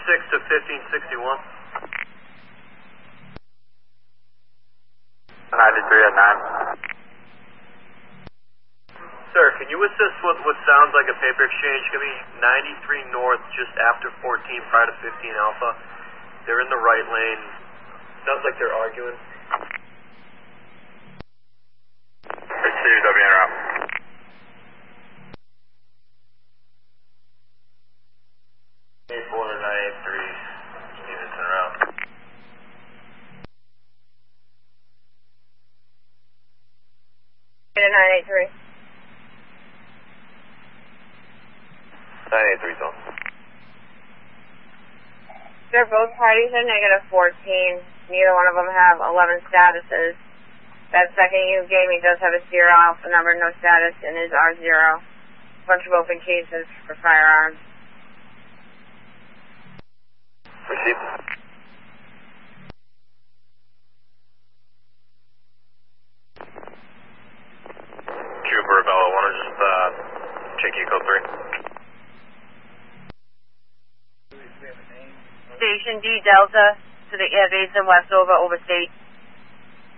6 to 1561. 93 at 9. Sir, can you assist with what sounds like a paper exchange? Give me 93 north just after 14 prior to 15 alpha. They're in the right lane. Sounds like they're arguing. Pursuit, W en route. A4 983, Stevenson route. Beta 983. 983 zone. Sir, both parties are negative 14. Neither one of them have 11 statuses. That second you gave me does have a 0 alpha number, no status, and is R0. Bunch of open cases for firearms. Proceed. Trooper Bella 1 is just checking code 3. Station D Delta to the Evades and Westover, overstate.